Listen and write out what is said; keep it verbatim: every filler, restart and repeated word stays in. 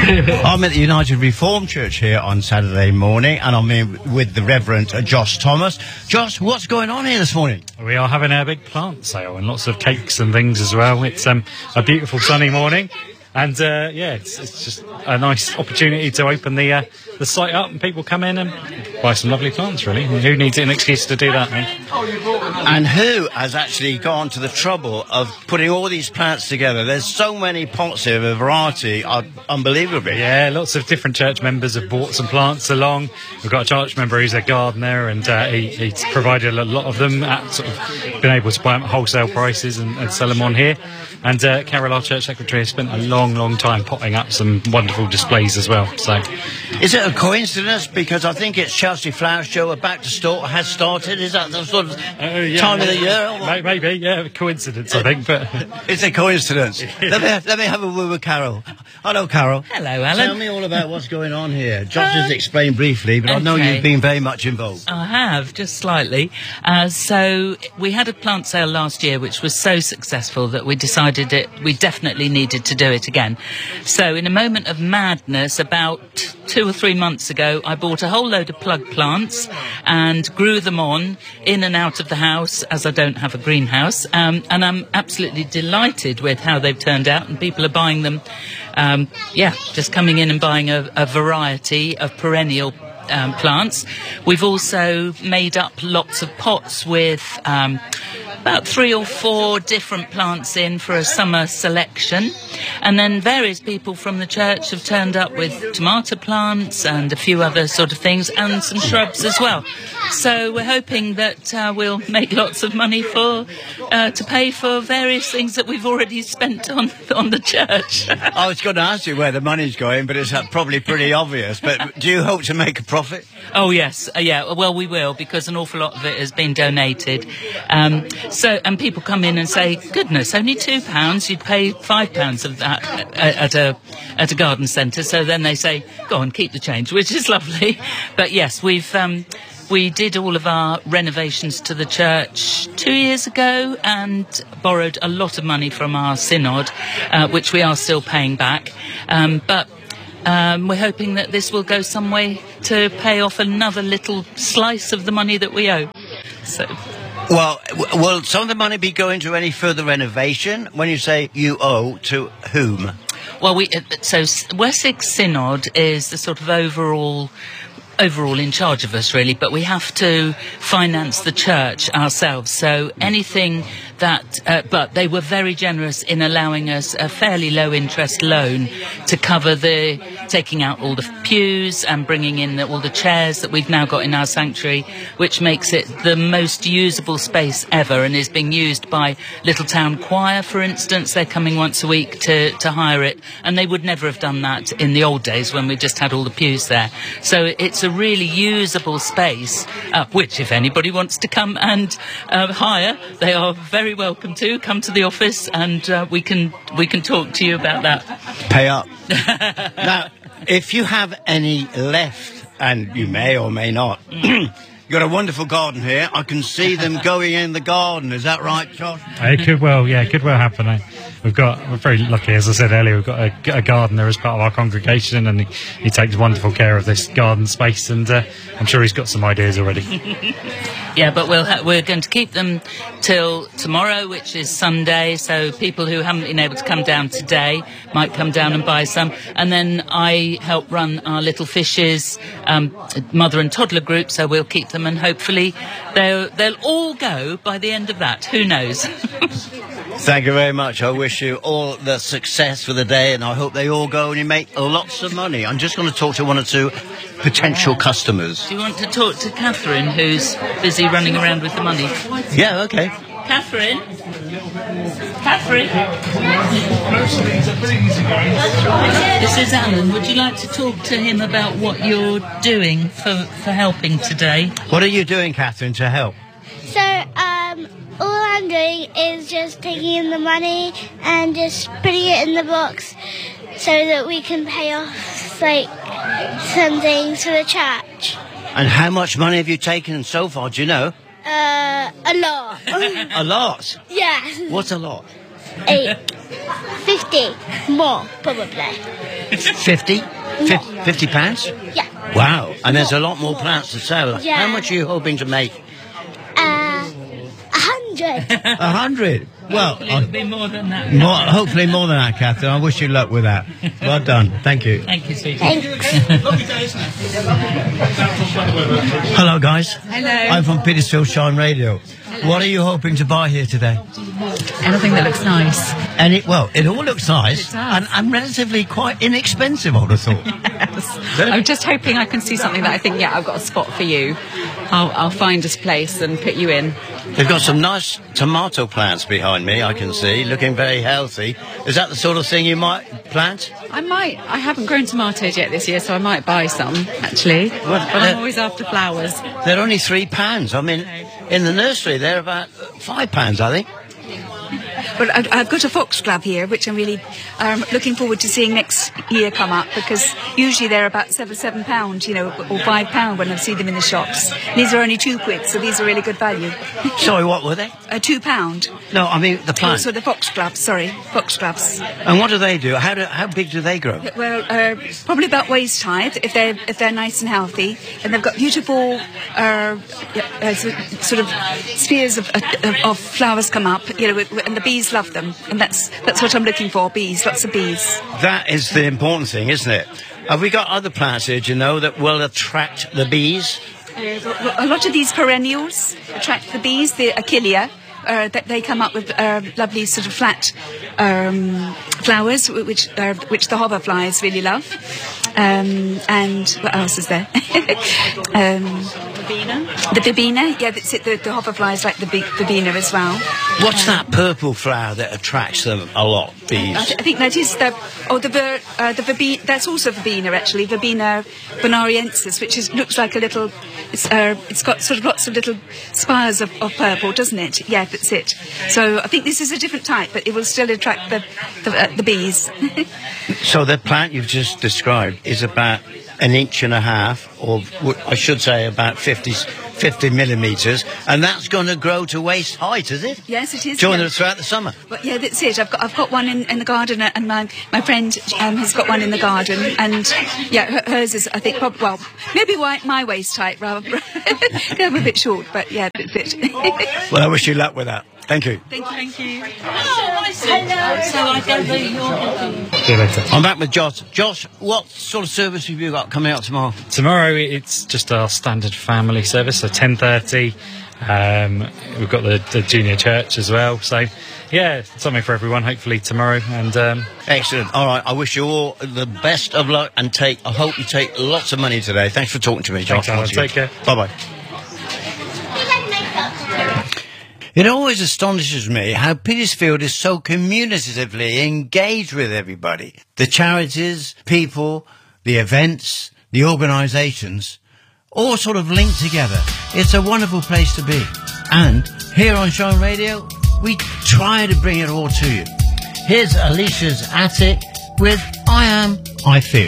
I'm at the United Reformed Church here on Saturday morning, and I'm in with the Reverend uh, Josh Thomas. Josh, what's going on here this morning? We are having a big plant sale and lots of cakes and things as well. It's um, a beautiful sunny morning, and uh, yeah, it's, it's just a nice opportunity to open the uh, the site up and people come in and buy some lovely plants, really. Who needs an excuse to do that, eh? And who has actually gone to the trouble of putting all these plants together? There's so many pots here of a variety, uh, unbelievably. Yeah, lots of different church members have bought some plants along. We've got a church member who's a gardener, and uh, he, he's provided a lot of them at sort of been able to buy them at wholesale prices and, and sell them on here. And uh, Carol, our church secretary, has spent a long, long time potting up some wonderful displays as well. So, is it a coincidence? Because I think it's Chelsea Flower Show about to start, has started. Is that the sort of uh, yeah, time of the year? Maybe, yeah, coincidence, I think. But it's a coincidence. let me let me have a word with Carol. Hello, Carol. Hello, Alan. Tell me all about what's going on here. Josh has explained briefly, but okay. I know you've been very much involved. I have, just slightly. Uh, so we had a plant sale last year, which was so successful that we decided it we definitely needed to do it again. So in a moment of madness, about two or three months ago, I bought a whole load of plug plants and grew them on in and out of the house, as I don't have a greenhouse. Um, and I'm absolutely delighted with how they've turned out, and people are buying them. Um, yeah, just coming in and buying a, a variety of perennial um, plants. We've also made up lots of pots with um, about three or four different plants in for a summer selection. And then various people from the church have turned up with tomato plants and a few other sort of things, and some shrubs as well. So we're hoping that uh, we'll make lots of money for uh, to pay for various things that we've already spent on on the church. I was going to ask you where the money's going, but it's probably pretty obvious. But do you hope to make a profit? Oh, yes. Uh, yeah, well, we will, because an awful lot of it has been donated. Um, so, and people come in and say, goodness, only two pounds, you'd pay five pounds of that at a, at a garden centre. So then they say, go on, keep the change, which is lovely. But yes, we've... Um, We did all of our renovations to the church two years ago and borrowed a lot of money from our synod, uh, which we are still paying back. Um, but um, we're hoping that this will go some way to pay off another little slice of the money that we owe. So... Well, w- will some of the money be going to any further renovation? When you say you owe, to whom? Well, we uh, so Wessex Synod is the sort of overall... overall in charge of us, really, but we have to finance the church ourselves. So anything that, uh, but they were very generous in allowing us a fairly low interest loan to cover the taking out all the pews and bringing in the, all the chairs that we've now got in our sanctuary, which makes it the most usable space ever, and is being used by Little Town Choir, for instance. They're coming once a week to, to hire it, and they would never have done that in the old days when we just had all the pews there. So it's a really usable space, uh, which if anybody wants to come and uh, hire, they are very welcome to come to the office, and uh, we can we can talk to you about that. Pay up. Now, if you have any left, and you may or may not, you've got a wonderful garden here. I can see them going in the garden. Is that right, Josh? It could well, yeah, it could well happen. Eh? We've got, we're very lucky, as I said earlier, we've got a, a gardener as part of our congregation, and he, he takes wonderful care of this garden space, and uh, I'm sure he's got some ideas already. Yeah, but we'll ha- we're going to keep them till tomorrow, which is Sunday, so people who haven't been able to come down today might come down and buy some. And then I help run our Little Fishes um, mother and toddler group, so we'll keep them, and hopefully they'll, they'll all go by the end of that. Who knows? Thank you very much. I wish you all the success for the day, and I hope they all go and you make lots of money. I'm just going to talk to one or two potential customers. Do you want to talk to Catherine, who's busy running around with the money? Yeah, okay. Catherine? Catherine? This is Alan. Would you like to talk to him about what you're doing for, for helping today? What are you doing, Catherine, to help? So, um... all I'm doing is just taking in the money and just putting it in the box so that we can pay off, like, some things for the church. And how much money have you taken so far, do you know? Uh, a lot. A lot? Yeah. What's a lot? Eight. fifty more, probably. Fifty? Fif- Fifty pounds? Yeah. Wow. And there's a lot more plants to sell. Yeah. How much are you hoping to make? Uh, a hundred. A hundred. Well, It'll be more than that. more, hopefully more than that, Catherine. I wish you luck with that. Well done. Thank you. Thank you, sweetie. Hello, guys. Hello. I'm from Petersfield Shine Radio. What are you hoping to buy here today? Anything that looks nice. And it, well, it all looks nice It does. and, and relatively quite inexpensive, I would have thought. I'm just hoping I can see something that I think, yeah, I've got a spot for you. I'll, I'll find us a place and put you in. They've got some nice tomato plants behind me, I can see, looking very healthy. Is that the sort of thing you might plant? I might. I haven't grown tomatoes yet this year, so I might buy some, actually. Well, but I'm uh, always after flowers. They're only three pounds. I mean, in the nursery, they're about five pounds, I think. But I- I've got a foxglove here, which I'm really um, looking forward to seeing next year come up, because usually they're about seven, seven pounds, you know, or five pound when I see them in the shops. These are only two quid, so these are really good value. Sorry, what were they? Uh, two pound. No, I mean the Oh, plant. so the foxgloves. Sorry, foxgloves. And what do they do? How do, how big do they grow? Well, uh, probably about waist height if they're if they're nice and healthy, and they've got beautiful uh, yeah, uh, so- sort of spheres of, of, of flowers come up, you know, with- with- and the bees love them, and that's that's what I'm looking for. Bees, lots of bees. That is the important thing, isn't it? Have we got other plants here, do you know, that will attract the bees? Uh, a lot of these perennials attract the bees. The Achillea. Uh, that they come up with uh, lovely sort of flat um, flowers, wh- which uh, which the hoverflies really love. Um, and what else is there? um, Verbena? the verbena, yeah, that's it. The, the hoverflies like the big verbena as well. What's that purple flower that attracts them a lot, I, bees? th- I think that is the oh the ver, uh, the verbena. That's also verbena actually, verbena bonariensis, which is looks like a little. It's uh, it's got sort of lots of little spires of, of purple, doesn't it? Yeah, that's it. So I think this is a different type, but it will still attract the the, uh, the bees. So the plant you've just described is about an inch and a half, or w- I should say about fifty, fifty millimetres, and that's going to grow to waist height, is it? Yes, it is. Join yeah. them throughout the summer. Well, yeah, that's it. I've got I've got one in, in the garden, and my my friend um, has got one in the garden, and yeah, her, hers is I think prob- well maybe my, my waist height rather go a bit short, but yeah, that's it. Well, I wish you luck with that. Thank you. Thank you. Thank you. Oh, I see. So I go the your... See you later. I'm back with Josh. Josh, what sort of service have you got coming out tomorrow? Tomorrow it's just our standard family service, so ten thirty. Um, we've got the, the junior church as well, so yeah, something for everyone. Hopefully tomorrow, and um, Excellent. All right. I wish you all the best of luck, and take. I hope you take lots of money today. Thanks for talking to me, Josh. Thanks, Alan. Take care. Bye bye. It always astonishes me how Petersfield is so communicatively engaged with everybody. The charities, people, the events, the organisations, all sort of linked together. It's a wonderful place to be. And here on Shine Radio, we try to bring it all to you. Here's Alicia's Attic with I Am, I Feel.